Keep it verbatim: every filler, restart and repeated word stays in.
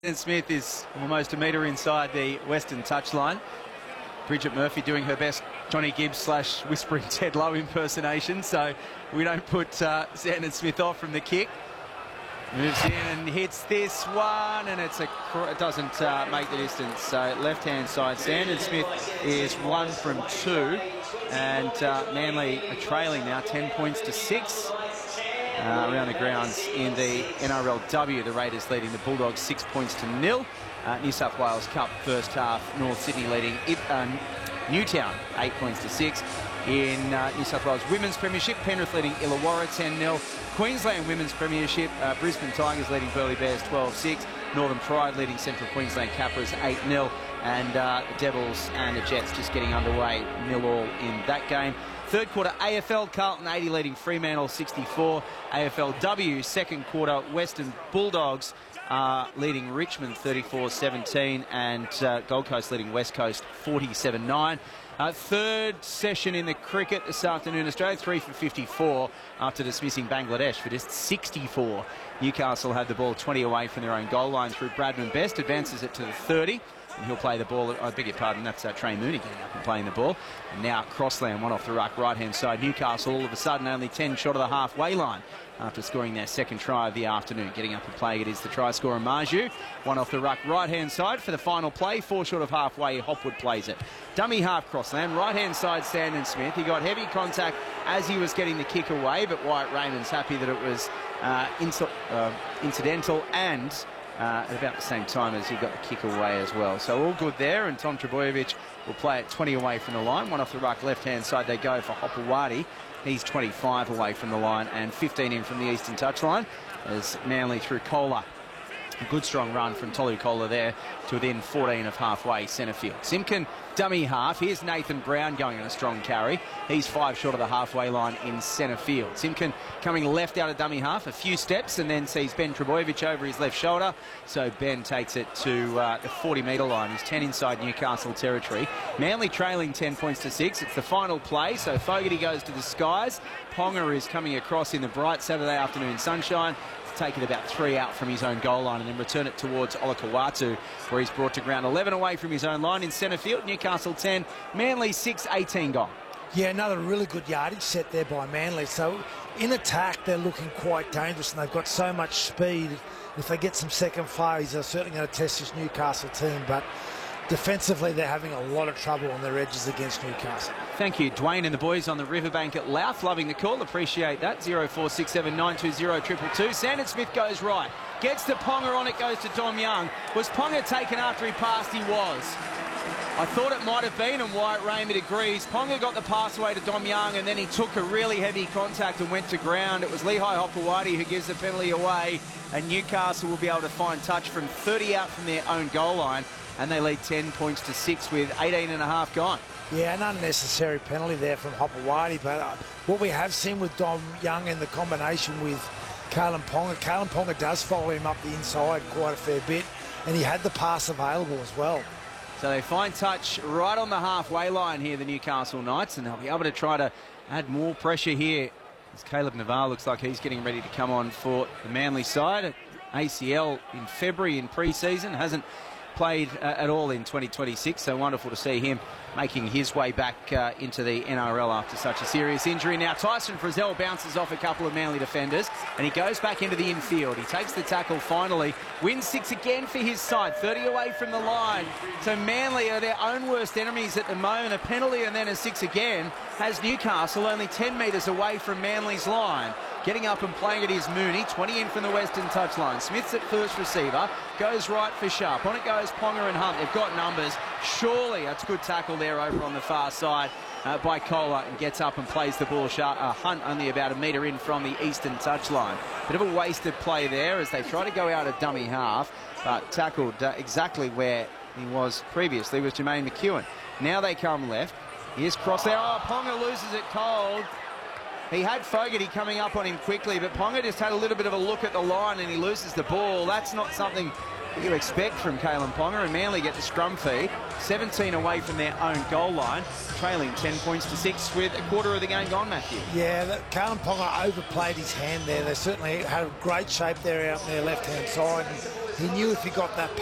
And Smith is almost a metre inside the Western touchline. Bridget Murphy doing her best Johnny Gibbs slash whispering Ted Lowe impersonation, so we don't put uh, Sandon Smith off from the kick. Moves in and hits this one, and it's a it doesn't uh, make the distance. So left-hand side, Sandon Smith is one from two, and uh, Manly are trailing now, ten points to six. Uh, around the grounds in the N R L W, the Raiders leading the Bulldogs six points to nil. Uh, New South Wales Cup first half, North Sydney leading it, uh, Newtown eight points to six. In uh, New South Wales Women's Premiership, Penrith leading Illawarra ten nil. Queensland Women's Premiership, uh, Brisbane Tigers leading Burleigh Bears twelve six. Northern Pride leading Central Queensland Capras eight nil. And uh, the Devils and the Jets just getting underway, nil all in that game. Third quarter A F L, Carlton eighty leading Fremantle sixty-four. A F L W, second quarter, Western Bulldogs uh, leading Richmond thirty-four seventeen, and uh, Gold Coast leading West Coast forty-seven nine. Uh, third session in the cricket this afternoon, Australia three for fifty-four after dismissing Bangladesh for just sixty-four. Newcastle had the ball twenty away from their own goal line through Bradman Best, advances it to the thirty. And he'll play the ball. I beg your pardon, that's uh, Trey Mooney getting up and playing the ball. And now Crossland, one off the ruck, right-hand side. Newcastle all of a sudden only ten short of the halfway line after scoring their second try of the afternoon. Getting up and playing it is the try scorer Marju. One off the ruck, right-hand side for the final play. Four short of halfway, Hopwood plays it. Dummy half Crossland, right-hand side Sandon Smith. He got heavy contact as he was getting the kick away, but Wyatt Raymond's happy that it was uh, inc uh, incidental and Uh, at about the same time as he got the kick away as well. So all good there, and Tom Trbojevic will play it twenty away from the line. One off the ruck, left-hand side they go for Hopewadi. He's twenty-five away from the line and fifteen in from the eastern touchline as Manly through Kohler. A good strong run from Tolu Kohler there to within fourteen of halfway centre field. Simkin dummy half. Here's Nathan Brown going on a strong carry. He's five short of the halfway line in centre field. Simkin coming left out of dummy half a few steps and then sees Ben Trbojevic over his left shoulder. So Ben takes it to uh, the forty metre line. He's ten inside Newcastle territory. Manly trailing ten points to six. It's the final play. So Fogarty goes to the skies. Ponga is coming across in the bright Saturday afternoon sunshine. Take it about three out from his own goal line and then return it towards Olakawatu, where he's brought to ground eleven away from his own line in centre field. Newcastle ten, Manly six, eighteen gone. Yeah, another really good yardage set there by Manly. So in attack, they're looking quite dangerous and they've got so much speed. If they get some second fires, they're certainly going to test this Newcastle team, but defensively, they're having a lot of trouble on their edges against Newcastle. Thank you, Dwayne and the boys on the riverbank at Louth. Loving the call. Appreciate that. zero four six seven nine two zero two two two. Sandon Smith goes right. Gets the Ponga on. It goes to Dom Young. Was Ponga taken after he passed? He was. I thought it might have been, and Wyatt Raymond agrees. Ponga got the pass away to Dom Young, and then he took a really heavy contact and went to ground. It was Lehigh Hopewadi who gives the penalty away, and Newcastle will be able to find touch from thirty out from their own goal line. And they lead ten points to six with eighteen and a half gone. Yeah, an unnecessary penalty there from Hopewadi, but uh, what we have seen with Dom Young and the combination with Kalyn Ponga, Kalyn Ponga does follow him up the inside quite a fair bit, and he had the pass available as well. So they find touch right on the halfway line here, the Newcastle Knights, and they'll be able to try to add more pressure here. As Caleb Navarre looks like he's getting ready to come on for the Manly side. A C L in February in pre-season, hasn't played uh, at all in twenty twenty-six, so wonderful to see him making his way back uh, into the N R L after such a serious injury. Now Tyson Frizzell bounces off a couple of Manly defenders and he goes back into the infield. He takes the tackle finally, wins six again for his side, thirty away from the line. So Manly are their own worst enemies at the moment. A penalty and then a six again has Newcastle only ten metres away from Manly's line. Getting up and playing it is Mooney, twenty in from the western touchline. Smith's at first receiver, goes right for Sharp. On it goes Ponga and Hunt. They've got numbers. Surely, that's a good tackle there over on the far side uh, by Kohler, and gets up and plays the ball sharp. Uh, Hunt only about a metre in from the eastern touchline. Bit of a wasted play there as they try to go out a dummy half, but tackled uh, exactly where he was previously with Jermaine McEwen. Now they come left. Here's Cross there. Oh, Ponga loses it cold. He had Fogarty coming up on him quickly, but Ponga just had a little bit of a look at the line and he loses the ball. That's not something that you expect from Kalyn Ponga, and Manly get the scrum feed. seventeen away from their own goal line, trailing ten points to six with a quarter of the game gone, Matthew. Yeah, Kalyn Ponga overplayed his hand there. They certainly had a great shape there out on their left-hand side. And he knew if he got that